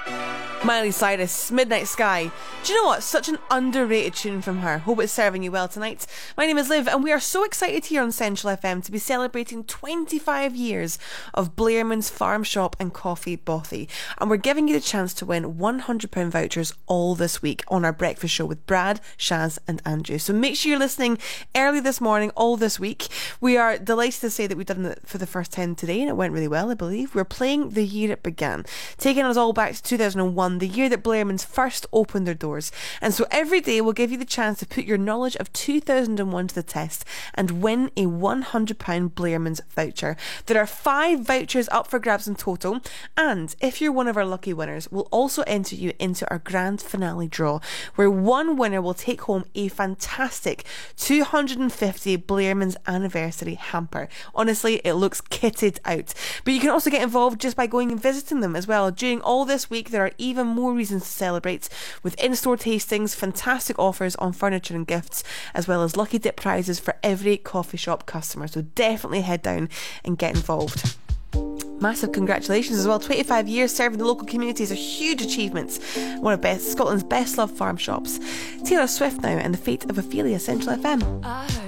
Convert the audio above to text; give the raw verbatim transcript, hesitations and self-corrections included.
Miley Cyrus, Midnight Sky. Do you know what? Such an underrated tune from her. Hope it's serving you well tonight. My name is Liv, and we are so excited here on Central F M to be celebrating twenty-five years of Blairman's Farm Shop and Coffee Bothy. And we're giving you the chance to win one hundred pounds vouchers all this week on our breakfast show with Brad, Shaz and Andrew. So make sure you're listening early this morning, all this week. We are delighted to say that we've done it for the first ten today, and it went really well, I believe. We're playing The Year It Began, taking us all back to two thousand one, the year that Blairman's first opened their doors. And so every day we'll give you the chance to put your knowledge of two thousand one to the test and win a one hundred pounds Blairman's voucher. There are five vouchers up for grabs in total, and if you're one of our lucky winners, we'll also enter you into our grand finale draw, where one winner will take home a fantastic two hundred fifty Blairman's anniversary hamper. Honestly, it looks kitted out. But you can also get involved just by going and visiting them as well. During all this week, there are even more reasons to celebrate, with in-store tastings, fantastic offers on furniture and gifts, as well as lucky dip prizes for every coffee shop customer. So definitely head down and get involved. Massive congratulations as well. twenty-five years serving the local community is a huge achievement. One of best, Scotland's best loved farm shops. Taylor Swift now and The Fate of Ophelia, Central F M.